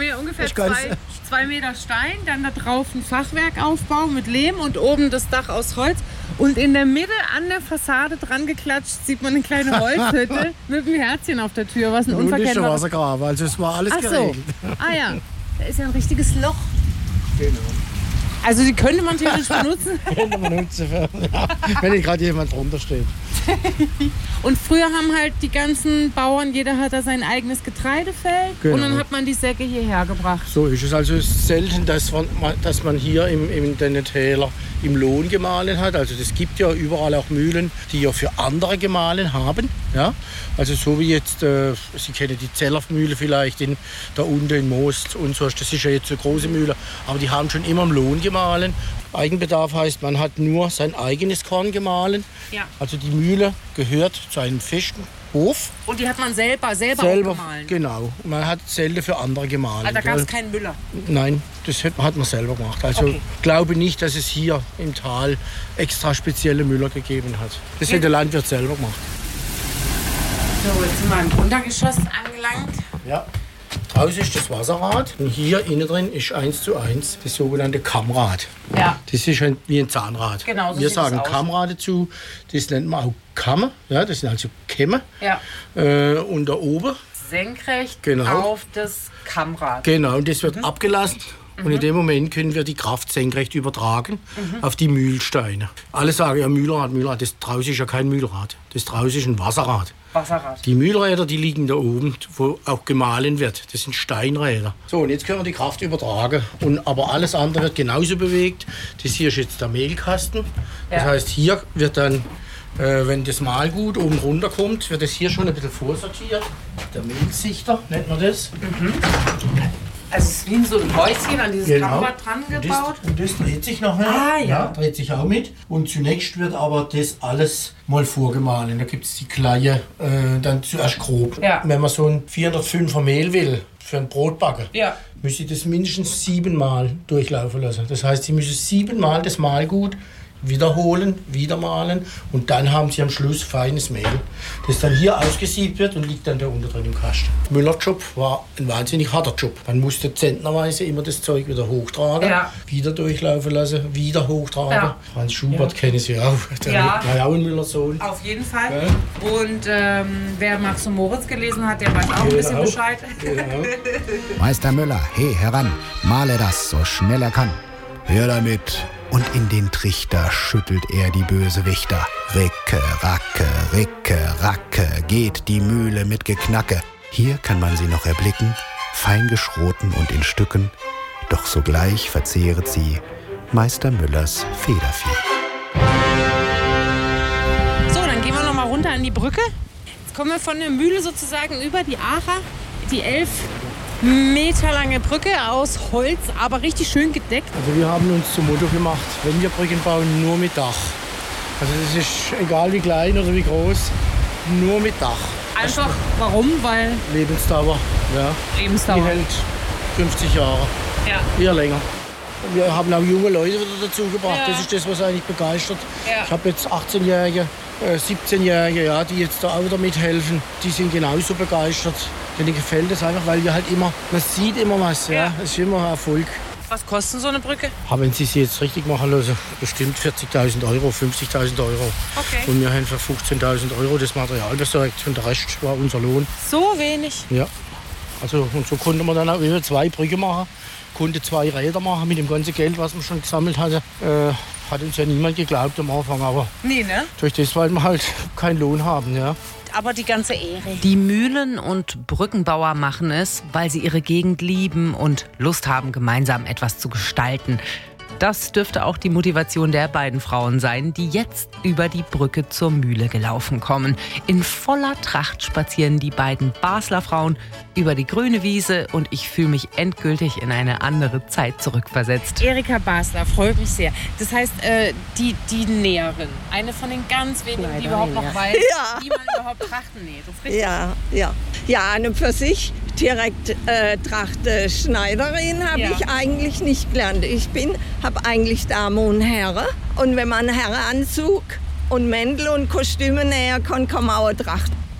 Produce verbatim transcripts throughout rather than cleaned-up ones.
haben hier ungefähr zwei, zwei Meter Stein, dann da drauf ein Fachwerkaufbau mit Lehm und oben das Dach aus Holz. Und in der Mitte an der Fassade dran geklatscht sieht man eine kleine Holzhütte mit einem Herzchen auf der Tür, was ein unverkennbares... Wassergraben, also es war alles Ach so. geregelt. Ah ja, da ist ja ein richtiges Loch. Genau. Also die könnte man theoretisch benutzen. Könnte man nutzen, für, ja, wenn nicht gerade jemand drunter steht. Und früher haben halt die ganzen Bauern, jeder hat da sein eigenes Getreidefeld. Genau. Und dann hat man die Säcke hierher gebracht. So ist es. Also es ist selten, dass man, dass man hier im, in den Täler im Lohn gemahlen hat. Also es gibt ja überall auch Mühlen, die ja für andere gemahlen haben. Ja? Also so wie jetzt, äh, Sie kennen die Zellermühle vielleicht in, da unten in Most und so. Das ist ja jetzt eine große Mühle. Aber die haben schon immer im Lohn gemahlen. Eigenbedarf heißt, man hat nur sein eigenes Korn gemahlen. Ja. Also die Mühle gehört zu einem festen Hof. Und die hat man selber, selber, selber gemahlen? Genau. Man hat selten für andere gemahlen. Also da gab es keinen Müller? Nein, das hat man selber gemacht. Also okay. glaube nicht, dass es hier im Tal extra spezielle Müller gegeben hat. Das ja. hat der Landwirt selber gemacht. So, jetzt sind wir im Untergeschoss angelangt. Ja. Draußen ist das Wasserrad und hier innen drin ist eins zu eins das sogenannte Kammrad. Ja. Das ist ein, wie ein Zahnrad. Genau, so Wir sieht sagen das aus. Kammrad dazu, das nennt man auch Kamme, ja, das sind also Kämme. Ja. Äh, und da oben. Senkrecht genau. auf das Kammrad. Genau, und das wird mhm. abgelassen. Und in dem Moment können wir die Kraft senkrecht übertragen mhm. auf die Mühlsteine. Alle sagen ja Mühlrad, Mühlrad. Das draußen ist ja kein Mühlrad. Das draußen ist ein Wasserrad. Wasserrad. Die Mühlräder, die liegen da oben, wo auch gemahlen wird. Das sind Steinräder. So, und jetzt können wir die Kraft übertragen. Und, aber alles andere wird genauso bewegt. Das hier ist jetzt der Mehlkasten. Ja. Das heißt, hier wird dann, äh, wenn das Mahlgut oben runterkommt, wird das hier schon ein bisschen vorsortiert. Der Mehlsichter nennt man das. Mhm. Also es ist wie so ein Häuschen an dieses genau. Kammrad dran gebaut. Und das, und das dreht sich nachher. Ah, ja. ja. Dreht sich auch mit. Und zunächst wird aber das alles mal vorgemahlen. Da gibt es die Kleie äh, dann zuerst grob. Ja. Wenn man so ein vierhundertfünfer Mehl will für ein Brotbacken, ja. müsste ich das mindestens siebenmal durchlaufen lassen. Das heißt, Sie müssen siebenmal das Mahlgut wiederholen, wieder mahlen und dann haben Sie am Schluss feines Mehl, das dann hier ausgesiebt wird und liegt dann da unten drin im Kasten. Müllerjob war ein wahnsinnig harter Job. Man musste zentnerweise immer das Zeug wieder hochtragen, ja. wieder durchlaufen lassen, wieder hochtragen. Ja. Franz Schubert ja. kennen Sie auch. Der ja. war ja auch ein Müllersohn. Auf jeden Fall. Ja. Und ähm, wer Max und Moritz gelesen hat, der weiß auch ein bisschen Bescheid. Genau. Meister Müller, he heran, male das so schnell er kann. Her damit. Und in den Trichter schüttelt er die Bösewichter. Ricke, racke, ricke, racke, geht die Mühle mit Geknacke. Hier kann man sie noch erblicken, fein geschroten und in Stücken. Doch sogleich verzehret sie Meister Müllers Federvieh. So, dann gehen wir noch mal runter an die Brücke. Jetzt kommen wir von der Mühle sozusagen über die Acher, die elf Meter lange Brücke aus Holz, aber richtig schön gedeckt. Also wir haben uns zum Motto gemacht, wenn wir Brücken bauen, nur mit Dach. Also das ist egal wie klein oder wie groß, nur mit Dach. Einfach, warum? Weil... Lebensdauer, ja. Lebensdauer. Die hält fünfzig Jahre, ja. eher länger. Wir haben auch junge Leute wieder dazu gebracht, ja. das ist das, was eigentlich begeistert. Ja. Ich habe jetzt achtzehnjährige, äh, siebzehnjährige, ja, die jetzt da auch wieder mithelfen. Die sind genauso begeistert. Denen gefällt es einfach, weil wir halt immer, man sieht immer was, ja. Ja. Es ist immer Erfolg. Was kostet so eine Brücke? Aber wenn Sie sie jetzt richtig machen lassen, bestimmt vierzigtausend Euro, fünfzigtausend Euro. Okay. Und wir haben für fünfzehntausend Euro das Material besorgt und der Rest war unser Lohn. So wenig? Ja. Also, und so konnte man dann auch über zwei Brücken machen, konnte zwei Räder machen mit dem ganzen Geld, was man schon gesammelt hatte. Äh, hat uns ja niemand geglaubt am Anfang, aber nee, ne? durch das, weil wir halt keinen Lohn haben, ja. Aber die ganze Ehre. Die Mühlen- und Brückenbauer machen es, weil sie ihre Gegend lieben und Lust haben, gemeinsam etwas zu gestalten. Das dürfte auch die Motivation der beiden Frauen sein, die jetzt über die Brücke zur Mühle gelaufen kommen. In voller Tracht spazieren die beiden Basler Frauen über die grüne Wiese und ich fühle mich endgültig in eine andere Zeit zurückversetzt. Erika Basler, freut mich sehr. Das heißt, äh, die, die Näherin, eine von den ganz wenigen, Leider die überhaupt noch ja. weiß, Ja. wie man überhaupt Trachten näht. Das ist richtig? Ja, ja. Ja, an und für sich direkt äh, Trachte Schneiderin habe Ja. ich eigentlich nicht gelernt. Ich bin, habe eigentlich Dame und Herren. Und wenn man einen Herrenanzug und Mäntel und Kostüme nähen kann, kann man auch eine Tracht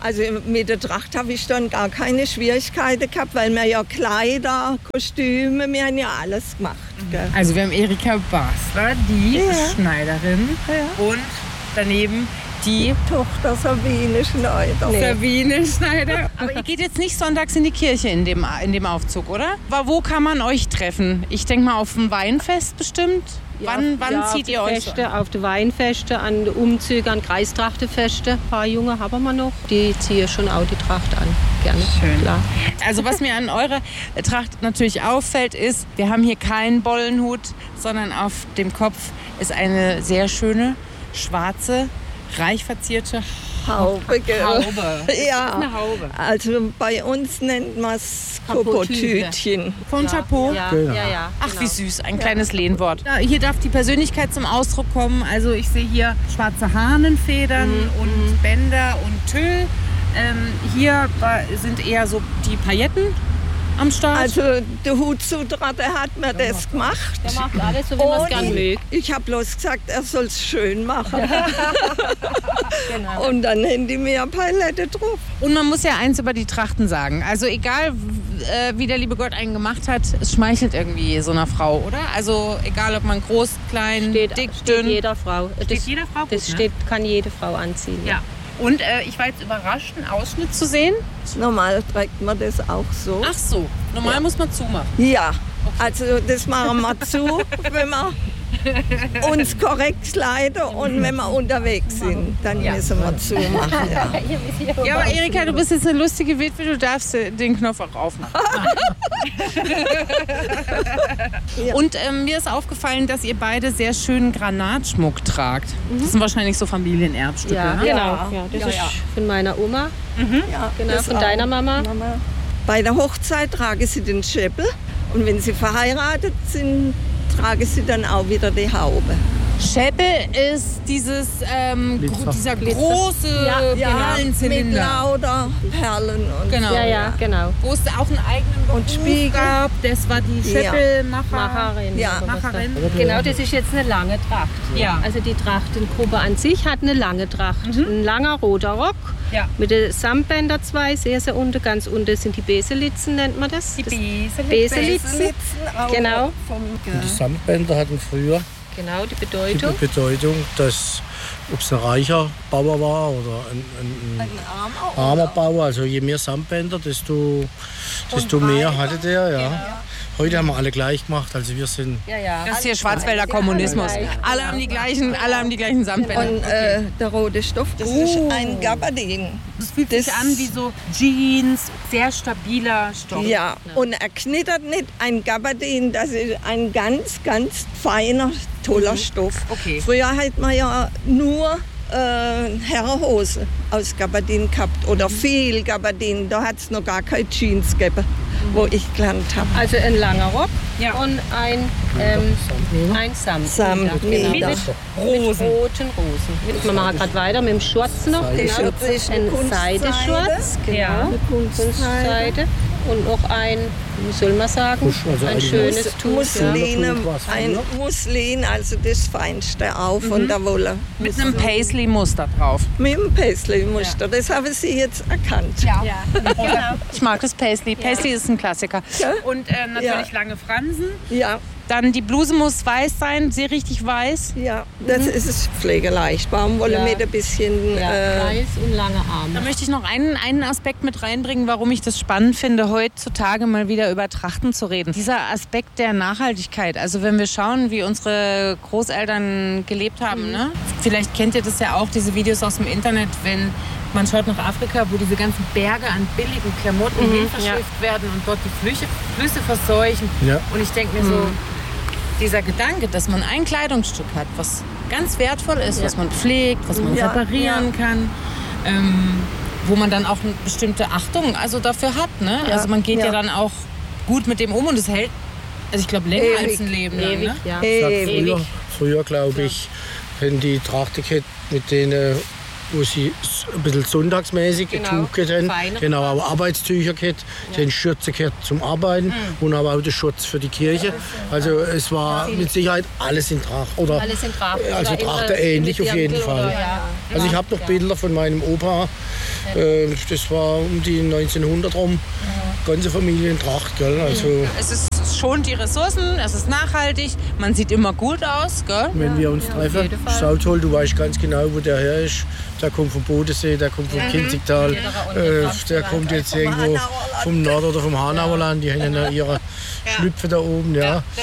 Also mit der Tracht habe ich dann gar keine Schwierigkeiten gehabt, weil wir ja Kleider, Kostüme, wir haben ja alles gemacht. Gell? Also wir haben Erika Basler, die Ja. Schneiderin Ja. und daneben die Tochter Sabine Schneider. Sabine Schneider. Aber ihr geht jetzt nicht sonntags in die Kirche in dem, in dem Aufzug, oder? Aber wo kann man euch treffen? Ich denke mal auf dem Weinfest bestimmt. wann wann ja, zieht ihr auf die euch? Feste, auf die Weinfeste, an die Umzüge, an Kreistrachtefeste. Ein paar Junge haben wir noch. Die ziehen schon auch die Tracht an. Gerne. Schön. Klar. Also was mir an eurer Tracht natürlich auffällt, ist, wir haben hier keinen Bollenhut, sondern auf dem Kopf ist eine sehr schöne, schwarze, reich verzierte Haube, gell? Haube. Ja, Eine Haube. also bei uns nennt man es Kapotüte. Kopotütchen. Von Chapeau. Ja, Genau. ja, ja. Ach, wie süß, ein kleines Lehnwort. Ja, hier darf die Persönlichkeit zum Ausdruck kommen. Also ich sehe hier schwarze Hahnenfedern und Bänder und Tüll. Ähm, hier war- sind eher so die Pailletten am Start. Also der Hutzutratte hat mir das gemacht. Der macht alles so, wie man es gerne Und mögt. ich habe bloß gesagt, er soll es schön machen. Genau. Und dann haben die mir Paillette drauf. Und man muss ja eins über die Trachten sagen. Also egal, w- äh, wie der liebe Gott einen gemacht hat, es schmeichelt irgendwie so einer Frau, oder? Also egal, ob man groß, klein, Steht, dick, steht dünn. jeder Frau. Steht Das, jeder Frau gut, das ne? steht, kann jede Frau anziehen. Ja. Und äh, ich war jetzt überrascht, einen Ausschnitt zu sehen. Normal trägt man das auch so. Ach so, normal muss man zumachen. Ja, also das machen wir zu, wenn wir uns korrekt kleiden und wenn wir unterwegs sind, dann müssen wir zumachen. Ja. Ja, aber Erika, du bist jetzt eine lustige Witwe, du darfst äh, den Knopf auch aufmachen. Ja. Und ähm, mir ist aufgefallen, dass ihr beide sehr schönen Granatschmuck tragt. Das sind wahrscheinlich so Familienerbstücke. Ja, ne? genau. Ja, das Ja, ist ja. von meiner Oma, Ja, genau, das von auch. deiner Mama. Bei der Hochzeit tragen sie den Schäppel und wenn sie verheiratet sind, tragen sie dann auch wieder die Haube. Schäppel ist dieses, ähm, Glitzer. gro- dieser große Ja, mit Perlenzylinder. lauter Perlen und Genau. Ja, ja, genau. Wo es auch einen eigenen Beruf Und Spiegel. gab. Das war die Ja. Schäppelmacher. Macherin. Ja, oder was Macherin. das- Genau, das ist jetzt eine lange Tracht. Ja. Also die Trachtengruppe an sich hat eine lange Tracht. Ein langer roter Rock Ja. mit den Samtbänder zwei, sehr, sehr unten. Ganz unten sind die Beselitzen, nennt man das. Die das Beselitzen. Beselitzen. Genau. Die Samtbänder hatten früher Genau, die die Bedeutung. Bedeutung, dass ob es ein reicher Bauer war oder ein, ein, ein armer Bauer, also je mehr Samtbänder, desto, desto mehr hatte der. Ja. Heute haben wir alle gleich gemacht, also wir sind Ja, ja. Das ist hier Schwarzwälder Kommunismus. Alle haben die gleichen, alle haben die gleichen Samtbänder. Und äh, der rote Stoff, das ist ein Gabardin. Es fühlt sich Das- an wie so Jeans, sehr stabiler Stoff. Ja, und er knittert nicht. Ein Gabardin, das ist ein ganz, ganz feiner, toller Stoff. Okay. Früher hat man ja nur äh, Herrenhose aus Gabardin gehabt oder viel Gabardin. Da hat es noch gar keine Jeans gegeben, wo ich gelernt habe. Also ein langer Rock Ja. und ein, ähm, ein Samt. Samtmieder. Genau. Mit Rosen. roten Rosen. Wir machen gerade weiter mit dem Schwarz noch. Der Genau. Schurz ist eine Ein Kunstseide. Seideschwarz. Genau. Ja. Kunstseide. Und noch ein, wie soll man sagen, Kusch, also ein ein schönes Tuch. Ja. Musline, Tuch war's ein früher. Muslin, also das Feinste auch von der Wolle. Mit einem Paisley-Muster drauf. Mit dem Paisley-Muster, das haben Sie jetzt erkannt. Ja. Ich mag das Paisley. Paisley ist ein Klassiker. Und äh, natürlich Ja. lange Fransen. Ja, Dann die Bluse muss weiß sein, sehr richtig weiß. ja, das ist es pflegeleicht. Baumwolle Ja. mit ein bisschen. Ja, Äh, weiß und lange Da Arme. möchte ich noch einen, einen Aspekt mit reinbringen, warum ich das spannend finde, heutzutage mal wieder über Trachten zu reden. Dieser Aspekt der Nachhaltigkeit. Also wenn wir schauen, wie unsere Großeltern gelebt haben, ne? Vielleicht kennt ihr das ja auch, diese Videos aus dem Internet, wenn man schaut nach Afrika, wo diese ganzen Berge an billigen Klamotten Mhm, hinverschifft werden und dort die Flüsse, Flüsse verseuchen. Ja. Und ich denke mir so, dieser Gedanke, dass man ein Kleidungsstück hat, was ganz wertvoll ist, was man pflegt, was man Ja, reparieren kann, ähm, wo man dann auch eine bestimmte Achtung also dafür hat. Ne? Ja, also man geht ja. ja. dann auch gut mit dem um und es hält, also ich glaube, länger Ewig. als ein Leben lang. Ewig, Ne? ja. Ich sag Ewig. früher, früher glaube ich, wenn die Trachtekette mit denen wo sie s- ein bisschen sonntagsmäßig Genau, ein Tuch gehabt haben. feine. Genau, aber Arbeitstücher gehabt. Sie haben Schürze gehabt zum Arbeiten und aber auch den Schutz für die Kirche. Also es war mit Sicherheit alles in Tracht. Oder Alles in Tracht. also Oder Tracht in- ähnlich mit auf jeden Dirndl Fall. oder- ja. Also ich habe noch Bilder von meinem Opa. Äh, das war um die neunzehnhundert rum. Ganze Familie in Tracht, gell? Also Es ist schont die Ressourcen, es ist nachhaltig, man sieht immer gut aus, gell? wenn wir uns treffen, jeden Fall. sau toll, du weißt ganz genau, wo der her ist. Der kommt vom Bodensee, der kommt vom Kinzigtal, äh, der kommt jetzt irgendwo vom Nord- oder vom Hanauerland. Die haben ja ihre Schlüpfe da oben, ja.